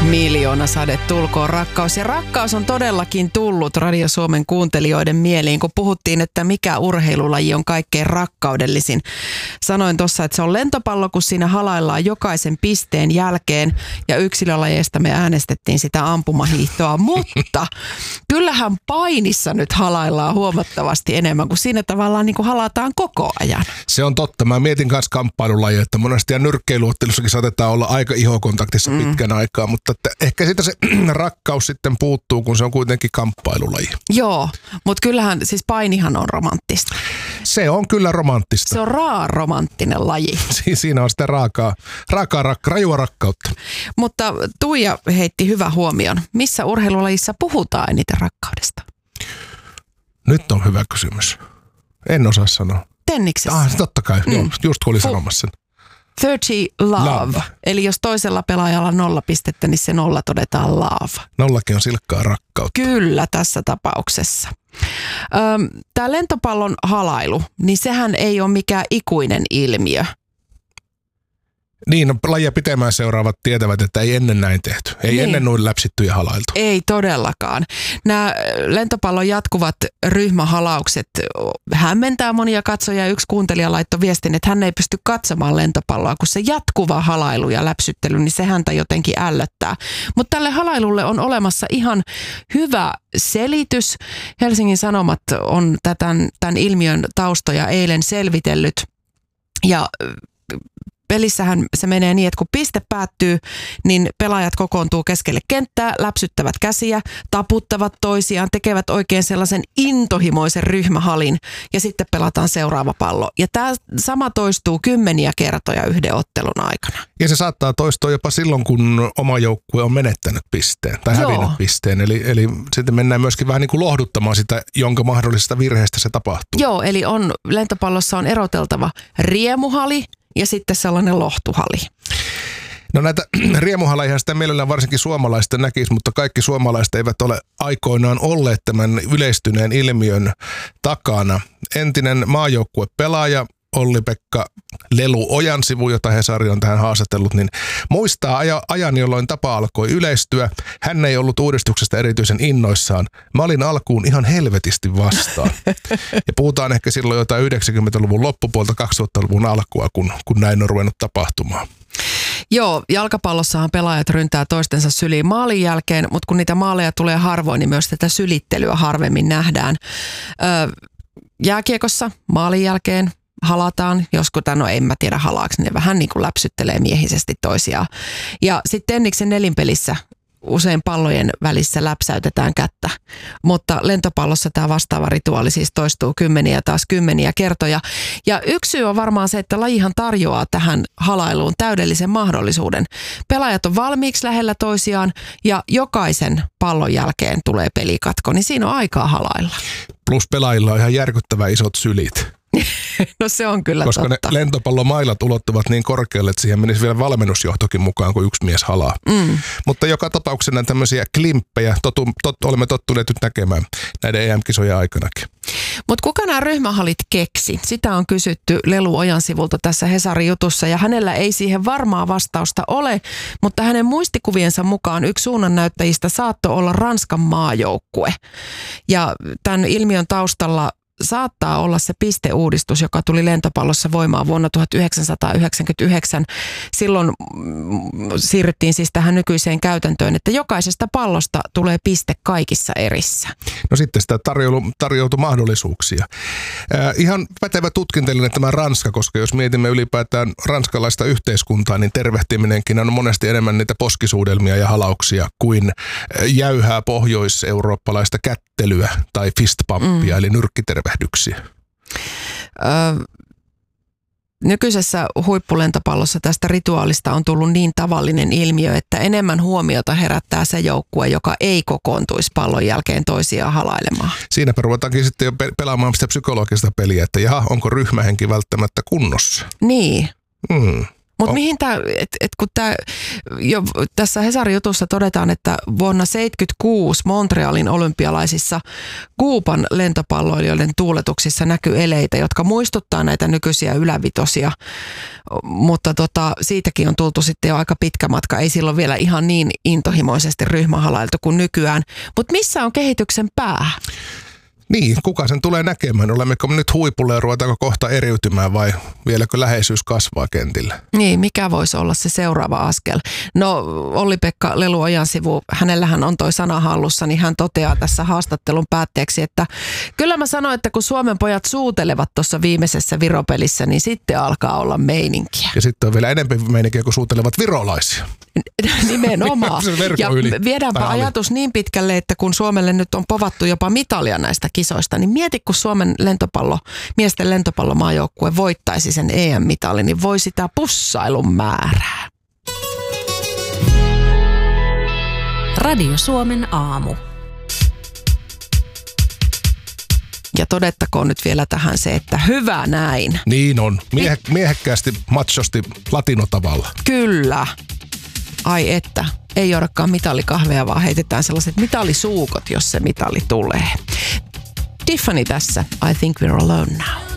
Miljoona sade tulkoon rakkaus. Ja rakkaus on todellakin tullut Radio Suomen kuuntelijoiden mieliin, kun puhuttiin, että mikä urheilulaji on kaikkein rakkaudellisin. Sanoin tuossa, että se on lentopallo, kun siinä halaillaan jokaisen pisteen jälkeen. Ja yksilölajeista me äänestettiin sitä ampumahiihtoa. Mutta kyllähän painissa nyt halaillaan huomattavasti enemmän, kuin siinä tavallaan niin kuin halataan koko ajan. Se on totta. Mä mietin kanssa kamppailulajia, että monesti ja nyrkkeilyottelussakin saatetaan olla aika ihokontaktissa pitkän aikaa, mutta ehkä siitä se rakkaus sitten puuttuu, kun se on kuitenkin kamppailulaji. Joo, mutta kyllähän siis painihan on romanttista. Se on kyllä romanttista. Se on romanttinen laji. Siinä on sitä rajua rakkautta. Mutta Tuija heitti hyvän huomion. Missä urheilulajissa puhutaan eniten rakkaudesta? Nyt on hyvä kysymys. En osaa sanoa. Tenniksessä. Totta kai, joo, just kun oli sanomassa sen. 30 love. Eli jos toisella pelaajalla 0 pistettä, niin se 0 todetaan love. 0 on silkkaa rakkautta. Kyllä, tässä tapauksessa. Tämä lentopallon halailu, niin sehän ei ole mikään ikuinen ilmiö. Niin, no, lajia pitemmän seuraavat tietävät, että ei ennen näin tehty. Ei niin. Ennen noin läpsitty ja halailtu. Ei todellakaan. Nämä lentopallon jatkuvat ryhmähalaukset hämmentää monia katsojia. Yksi kuuntelija laittoi viestin, että hän ei pysty katsomaan lentopalloa, kun se jatkuva halailu ja läpsyttely, niin se häntä jotenkin ällöttää. Mutta tälle halailulle on olemassa ihan hyvä selitys. Helsingin Sanomat on tämän ilmiön taustoja eilen selvitellyt ja pelissähän se menee niin, että kun piste päättyy, niin pelaajat kokoontuu keskelle kenttää, läpsyttävät käsiä, taputtavat toisiaan, tekevät oikein sellaisen intohimoisen ryhmähalin ja sitten pelataan seuraava pallo. Ja tämä sama toistuu 10 kertoja yhden ottelun aikana. Ja se saattaa toistua jopa silloin, kun oma joukkue on menettänyt pisteen tai hävinnyt pisteen. Eli sitten mennään myöskin vähän niin kuin lohduttamaan sitä, jonka mahdollisesta virheestä se tapahtuu. Joo, eli lentopallossa on eroteltava riemuhali ja sitten sellainen lohtuhali. No näitä riemuhaleja sitä mielellään varsinkin suomalaista näkisi, mutta kaikki suomalaiset eivät ole aikoinaan olleet tämän yleistyneen ilmiön takana. Entinen maajoukkuepelaaja Olli-Pekka Lelu Ojansivu, jota Hesari on tähän haastatellut, niin muistaa ajan, jolloin tapa alkoi yleistyä. Hän ei ollut uudistuksesta erityisen innoissaan. Mä olin alkuun ihan helvetisti vastaan. Ja puhutaan ehkä silloin jotain 90-luvun loppupuolta 2000-luvun alkua, kun näin on ruvennut tapahtumaan. Joo, jalkapallossahan pelaajat ryntää toistensa syliin maalin jälkeen, mutta kun niitä maaleja tulee harvoin, niin myös tätä sylittelyä harvemmin nähdään. Jääkiekossa maalin jälkeen halataan, joskus, no en mä tiedä halaaks, ne vähän niin kuin läpsyttelee miehisesti toisiaan. Ja sitten tenniksen nelinpelissä usein pallojen välissä läpsäytetään kättä, mutta lentopallossa tämä vastaava rituaali siis toistuu 10 kertoja. Ja yksi syy on varmaan se, että lajihan tarjoaa tähän halailuun täydellisen mahdollisuuden. Pelaajat on valmiiksi lähellä toisiaan ja jokaisen pallon jälkeen tulee pelikatko, niin siinä on aikaa halailla. Plus pelaajilla on ihan järkyttävän isot sylit. No se on kyllä koska totta. Ne lentopallomailat ulottuvat niin korkealle, että siihen menisi vielä valmennusjohtokin mukaan, kun yksi mies halaa. Mutta joka tapauksena tämmöisiä klimppejä olemme tottuneet nyt näkemään näiden EM-kisojen aikanakin. Mutta kuka nämä ryhmähalit keksi? Sitä on kysytty Lelu Ojansivulta tässä Hesarin jutussa ja hänellä ei siihen varmaa vastausta ole, mutta hänen muistikuviensa mukaan yksi suunnannäyttäjistä saattoi olla Ranskan maajoukkue. Ja tämän ilmiön taustalla saattaa olla se pisteuudistus, joka tuli lentopallossa voimaan vuonna 1999. Silloin siirryttiin siis tähän nykyiseen käytäntöön, että jokaisesta pallosta tulee piste kaikissa erissä. No sitten sitä tarjoutui mahdollisuuksia. Ihan pätevä tutkintelinen tämä Ranska, koska jos mietimme ylipäätään ranskalaista yhteiskuntaa, niin tervehtiminenkin on monesti enemmän niitä poskisuudelmia ja halauksia kuin jäyhää pohjois-eurooppalaista kättelyä tai fistpumppia, eli nyrkkitervehdyksiä. Nykyisessä huippulentopallossa tästä rituaalista on tullut niin tavallinen ilmiö, että enemmän huomiota herättää se joukkue, joka ei kokoontuisi pallon jälkeen toisiaan halailemaan. Siinäpä ruvetaankin sitten jo pelaamaan sitä psykologista peliä, että jaha, onko ryhmähenki välttämättä kunnossa? Niin. Mutta mihin tämä, kun tämä jo tässä Hesarin jutussa todetaan, että vuonna 1976 Montrealin olympialaisissa Kuuban lentopalloilijoiden tuuletuksissa näkyy eleitä, jotka muistuttaa näitä nykyisiä ylävitosia, mutta siitäkin on tultu sitten jo aika pitkä matka, ei silloin vielä ihan niin intohimoisesti ryhmähalailtu kuin nykyään. Mutta missä on kehityksen pää? Niin, kuka sen tulee näkemään? Olemmeko nyt huipulla ja ruvetaanko kohta eriytymään vai vieläkö läheisyys kasvaa kentillä? Niin, mikä voisi olla se seuraava askel? No Olli-Pekka Leluojan sivu, hänellähän on toi sana hallussa, niin hän toteaa tässä haastattelun päätteeksi, että kyllä mä sanoin, että kun Suomen pojat suutelevat tuossa viimeisessä viropelissä, niin sitten alkaa olla meininkiä. Ja sitten on vielä enemmän meininkiä, kun suutelevat virolaisia. Nimenomaan. Ja viedäänpä ajatus niin pitkälle, että kun Suomelle nyt on povattu jopa mitalia näistä kisoista, niin mieti, kun Suomen miesten lentopallomaajoukkue voittaisi sen EM-mitalin, niin voi sitä pussailun määrää. Radio Suomen aamu. Ja todettakoon nyt vielä tähän se, että hyvä näin. Niin on. Miehekkäästi, machosti, latinotavalla. Kyllä. Ai että, ei juodakaan mitalikahveja, vaan heitetään sellaiset mitalisuukot, jos se mitali tulee. Tiffany tässä, I think we're alone now.